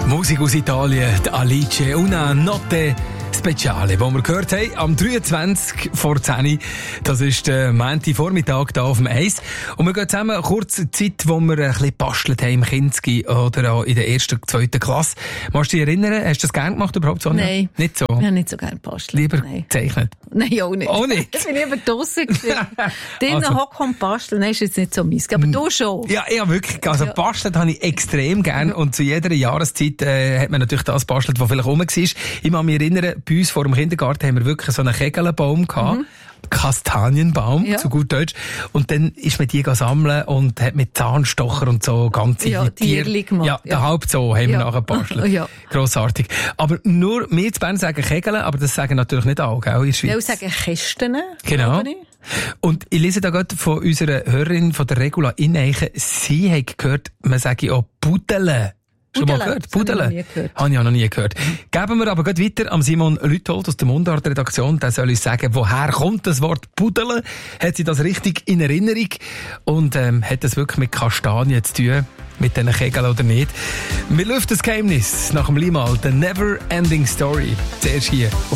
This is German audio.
Musik aus Italien, die Alice, una notte speciale, wo wir gehört haben, am 23 vor 10. Das ist der Montagvormittag hier auf dem Eis. Und wir gehen zusammen kurze Zeit, wo wir ein bisschen bastelt haben im Kinski oder auch in der 1., 2. Klasse. Magst du dich erinnern? Hast du das gerne gemacht überhaupt, Sonja? Nein. Nicht so? Ich habe nicht so gerne bastelt. Lieber gezeichnet? Nein, auch nicht. Auch nicht? Ich bin lieber draussen gewesen. Drinnen hocken und basteln, nein, ist jetzt nicht so meins. Aber du schon. Ja, wirklich. Also bastelt habe ich extrem gern. Und zu jeder Jahreszeit hat man natürlich das bastelt, was vielleicht rum war. Ich kann mich erinnern, bei uns vor dem Kindergarten haben wir wirklich so einen Kegelbaum gehabt. Kastanienbaum, zu gut Deutsch. Und dann ist man die sammeln und hat mit Zahnstocher und so ganze Tierli gemacht. Ja, der Hauptzoo haben wir nachher gebastelt. Ja. Grossartig. Aber nur, wir zu Bern sagen Kegeln, aber das sagen natürlich nicht alle, gell, in der Schweiz. Ja, sagen Kästen. Genau. Und ich lese da gerade von unserer Hörerin, von der Regula Ineichen, sie hat gehört, man sage auch Pudele. Schon mal gehört? Pudele? Habe ich auch noch nie gehört. Geben wir aber gleich weiter an Simon Lüthold aus der Mundart-Redaktion. Der soll uns sagen, woher kommt das Wort Pudele? Hat sie das richtig in Erinnerung? Und hat das wirklich mit Kastanien zu tun? Mit diesen Kegeln oder nicht? Wir lüften das Geheimnis nach dem Limal, The Never Ending Story. Zuerst hier auf